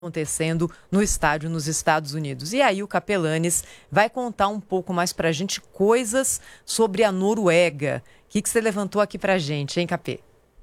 acontecendo no estádio nos Estados Unidos. E aí o Capelanes vai contar um pouco mais pra gente coisas sobre a Noruega. O que você levantou aqui pra gente, hein, Capê?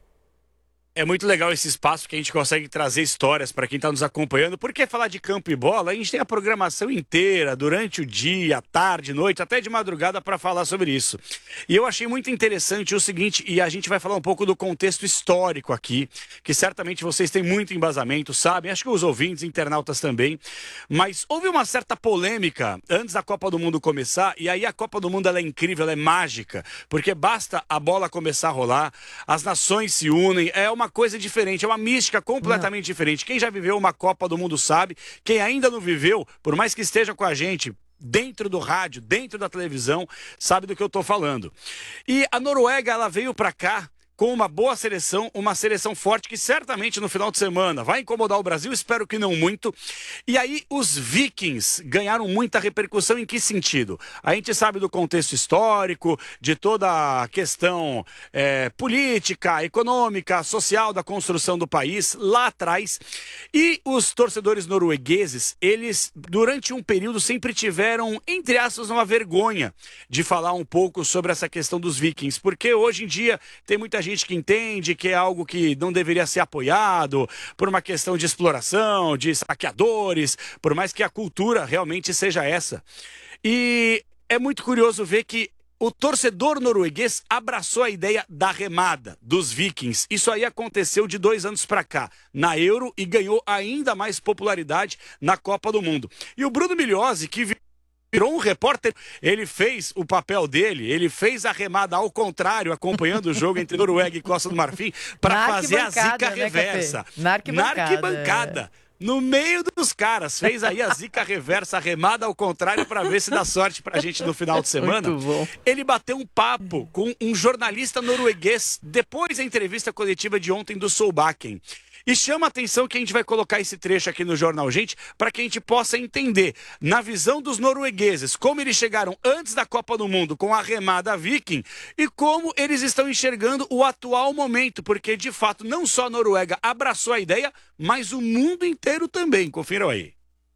É muito legal esse espaço que a gente consegue trazer histórias para quem está nos acompanhando, porque falar de campo e bola, a gente tem a programação inteira, durante o dia, tarde, noite, até de madrugada para falar sobre isso. E eu achei muito interessante o seguinte, e a gente vai falar um pouco do contexto histórico aqui, que certamente vocês têm muito embasamento, sabem, acho que os ouvintes, internautas também, mas houve uma certa polêmica antes da Copa do Mundo começar, e aí a Copa do Mundo ela é incrível, ela é mágica, porque basta a bola começar a rolar, as nações se unem, é uma coisa diferente, é uma mística completamente diferente. Quem já viveu uma Copa do Mundo sabe, quem ainda não viveu, por mais que esteja com a gente dentro do rádio, dentro da televisão, sabe do que eu estou falando. E a Noruega, ela veio para cá com uma boa seleção, uma seleção forte que certamente no final de semana vai incomodar o Brasil, espero que não muito. E aí os Vikings ganharam muita repercussão em que sentido? A gente sabe do contexto histórico, de toda a questão política, econômica, social da construção do país lá atrás. E os torcedores noruegueses, eles durante um período sempre tiveram, entre aspas, uma vergonha de falar um pouco sobre essa questão dos Vikings, porque hoje em dia tem muita gente que entende que é algo que não deveria ser apoiado por uma questão de exploração, de saqueadores, por mais que a cultura realmente seja essa. E é muito curioso ver que o torcedor norueguês abraçou a ideia da remada dos Vikings. Isso aí aconteceu de 2 anos para cá, na Euro, e ganhou ainda mais popularidade na Copa do Mundo. E o Bruno Migliozzi, que virou um repórter, ele fez o papel dele, ele fez a remada ao contrário, acompanhando o jogo entre Noruega e Costa do Marfim, para fazer a zica reversa. Na arquibancada. No meio dos caras, fez aí a zica reversa, a remada ao contrário, para ver se dá sorte pra gente no final de semana. Muito bom. Ele bateu um papo com um jornalista norueguês, depois da entrevista coletiva de ontem do Solbakken. E chama a atenção que a gente vai colocar esse trecho aqui no Jornal Gente para que a gente possa entender, na visão dos noruegueses, como eles chegaram antes da Copa do Mundo com a remada Viking e como eles estão enxergando o atual momento, porque de fato não só a Noruega abraçou a ideia, mas o mundo inteiro também. Confiram aí.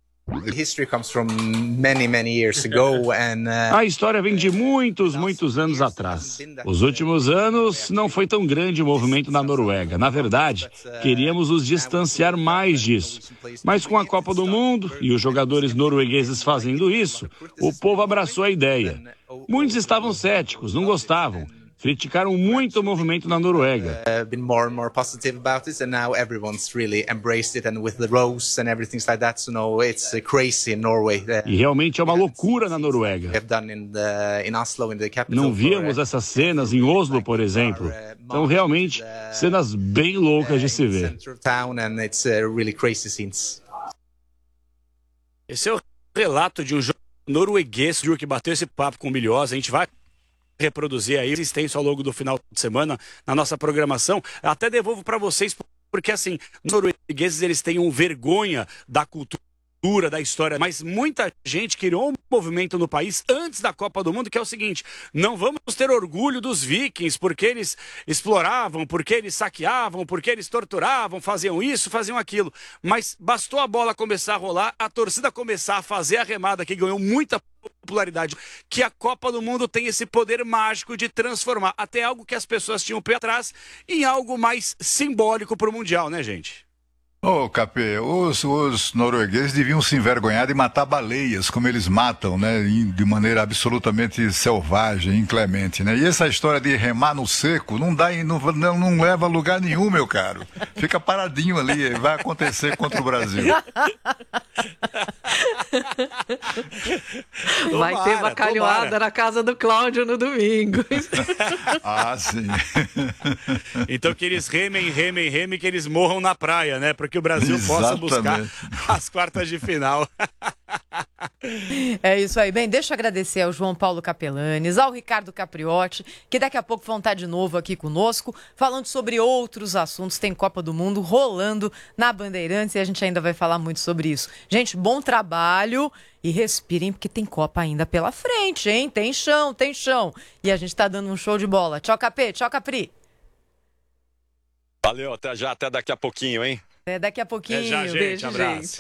A história vem de muitos anos atrás. Os últimos anos não foi tão grande o movimento na Noruega. Na verdade, queríamos nos distanciar mais disso. Mas com a Copa do Mundo e os jogadores noruegueses fazendo isso, o povo abraçou a ideia. Muitos estavam céticos, não gostavam. Criticaram muito o movimento na Noruega. E realmente é uma loucura na Noruega. Não víamos essas cenas em Oslo, por exemplo. Então, realmente, cenas bem loucas de se ver. Esse é o relato de um norueguês que bateu esse papo com o Migliozzi. A gente vai reproduzir aí extenso ao longo do final de semana na nossa programação. Até devolvo para vocês, porque assim, os noruegueses eles têm vergonha da cultura, da história, mas muita gente criou um movimento no país antes da Copa do Mundo, que é o seguinte: não vamos ter orgulho dos Vikings, porque eles exploravam, porque eles saqueavam, porque eles torturavam, faziam isso, faziam aquilo. Mas bastou a bola começar a rolar, a torcida começar a fazer a remada, que ganhou muita popularidade, que a Copa do Mundo tem esse poder mágico de transformar até algo que as pessoas tinham pé atrás em algo mais simbólico para o Mundial, né, gente? Ô, Capê, os noruegueses deviam se envergonhar de matar baleias, como eles matam, né, de maneira absolutamente selvagem, inclemente, né? E essa história de remar no seco não leva a lugar nenhum, meu caro. Fica paradinho ali, vai acontecer contra o Brasil. Vai ter bacalhoada na casa do Cláudio no domingo. Ah, sim. Então que eles remem, que eles morram na praia, né? Porque o Brasil possa buscar as quartas de final. É isso aí. Bem, deixa eu agradecer ao João Paulo Capelanes, ao Ricardo Capriotti, que daqui a pouco vão estar de novo aqui conosco, falando sobre outros assuntos. Tem Copa do Mundo rolando na Bandeirantes e a gente ainda vai falar muito sobre isso. Gente, bom trabalho e respirem porque tem Copa ainda pela frente, hein? Tem chão. E a gente tá dando um show de bola. Tchau, Capê. Tchau, Capri. Valeu, até já, até daqui a pouquinho, hein? Até daqui a pouquinho. Até já, gente. Beijo, Abraço. gente.